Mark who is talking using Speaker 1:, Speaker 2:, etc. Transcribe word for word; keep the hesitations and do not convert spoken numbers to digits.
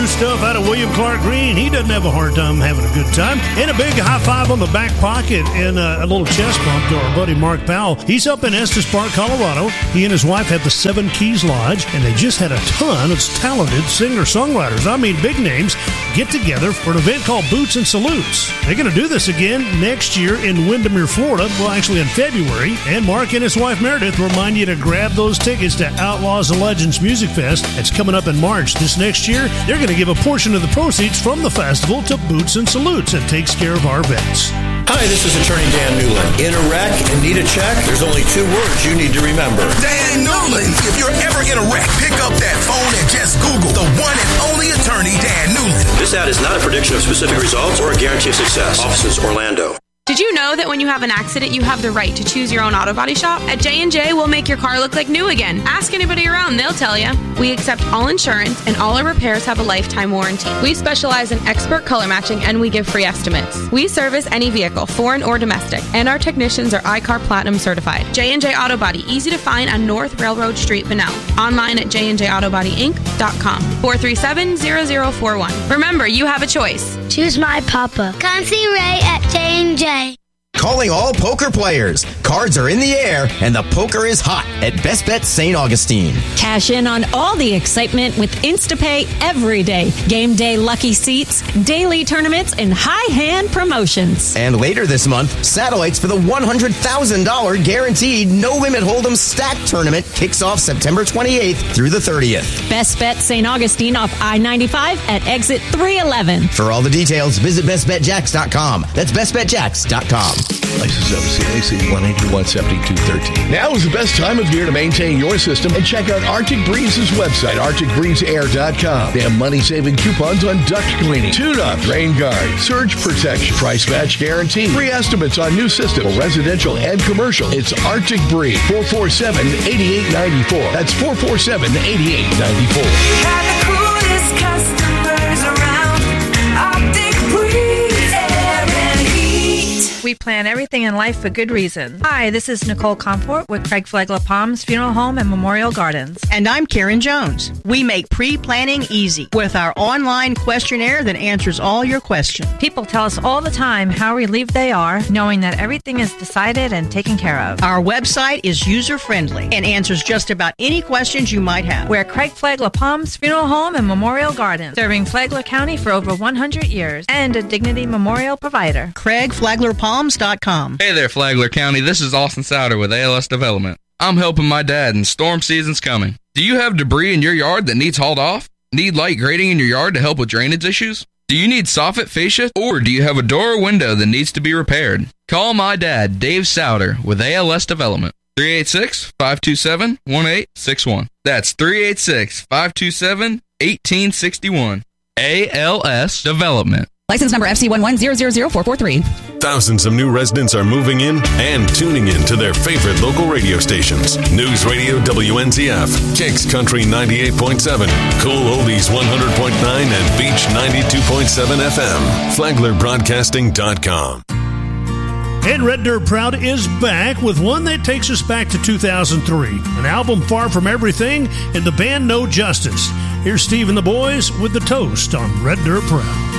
Speaker 1: new stuff out of William Clark Green. He doesn't have a hard time having a good time. And a big high five on the back pocket and a, a little chest bump to our buddy Mark Powell. He's up in Estes Park, Colorado. He and his wife have the Seven Keys Lodge, and they just had a ton of talented singer-songwriters, I mean big names, get together for an event called Boots and Salutes. They're going to do this again next year in Windermere, Florida, well, actually in February. And Mark and his wife Meredith remind you to grab those tickets to Outlaws and Legends Music Fest. It's coming up in March. This next year, they're going to give a portion of the proceeds from the festival to Boots and Salutes that takes care of our vets.
Speaker 2: Hi, this is Attorney Dan Newland. In a wreck and need a check, there's only two words you need to remember.
Speaker 3: Dan Newland. If you're ever in a wreck, pick up that phone and just Google the one and only Attorney Dan Newland.
Speaker 4: This ad is not a prediction of specific results or a guarantee of success. Offices, Orlando.
Speaker 5: Did you know that when you have an accident, you have the right to choose your own auto body shop? At J and J, we'll make your car look like new again. Ask anybody around, they'll tell you. We accept all insurance, and all our repairs have a lifetime warranty. We specialize in expert color matching, and we give free estimates. We service any vehicle, foreign or domestic, and our technicians are I C A R Platinum certified. J and J Auto Body, easy to find on North Railroad Street, Bunnell. Online at j and j auto body inc dot com. four three seven, zero zero four one. Remember, you have a choice.
Speaker 6: Choose my papa. Come see Ray at J and J.
Speaker 7: Calling all poker players. Cards are in the air, and the poker is hot at Best Bet Saint Augustine.
Speaker 8: Cash in on all the excitement with InstaPay every day. Game day lucky seats, daily tournaments, and high hand promotions.
Speaker 7: And later this month, satellites for the one hundred thousand dollars guaranteed no-limit hold'em stack tournament kicks off September twenty-eighth through the thirtieth.
Speaker 8: Best Bet Saint Augustine off I ninety-five at exit three eleven.
Speaker 7: For all the details, visit best bet jacks dot com. That's best bet jacks dot com.
Speaker 9: License number C A C one eighty-one seventy-two thirteen. Now is the best time of year to maintain your system and check out Arctic Breeze's website, arctic breeze air dot com. They have money-saving coupons on duct cleaning, tune-up, rain guard, surge protection, price match guarantee, free estimates on new systems, residential and commercial. It's Arctic Breeze, four four seven, eight eight nine four. That's four four seven, eight eight nine four.
Speaker 10: Have the coolest customers around. Arctic Breeze Air and Heat.
Speaker 11: We plan everything in life for good reason. Hi, this is Nicole Comport with Craig Flegler Palms Funeral Home and Memorial Gardens.
Speaker 12: And I'm Karen Jones. We make pre-planning easy with our online questionnaire that answers all your questions.
Speaker 11: People tell us all the time how relieved they are knowing that everything is decided and taken care of.
Speaker 12: Our website is user-friendly and answers just about any questions you might have.
Speaker 11: We're Craig Flegler Palms Funeral Home and Memorial Gardens, serving Flagler County for over one hundred years and a Dignity Memorial provider.
Speaker 12: Craig Flagler Palms dot com.
Speaker 13: Hey there, Flagler County. This is Austin Souter with A L S Development. I'm helping my dad, and storm season's coming. Do you have debris in your yard that needs hauled off? Need light grading in your yard to help with drainage issues? Do you need soffit fascia, or do you have a door or window that needs to be repaired? Call my dad, Dave Souter, with A L S Development. three eight six, five two seven, one eight six one. That's three eight six, five two seven, one eight six one. A L S Development.
Speaker 14: License number F C one one zero zero zero four four three.
Speaker 15: Thousands of new residents are moving in and tuning in to their favorite local radio stations. News Radio W N Z F, Kicks Country ninety-eight point seven, Cool Oldies one hundred point nine, and Beach ninety-two point seven F M. Flagler Broadcasting dot com.
Speaker 1: And Red Dirt Proud is back with one that takes us back to two thousand three. An album Far From Everything and the band No Justice. Here's Steve and the boys with The Toast on Red Dirt Proud.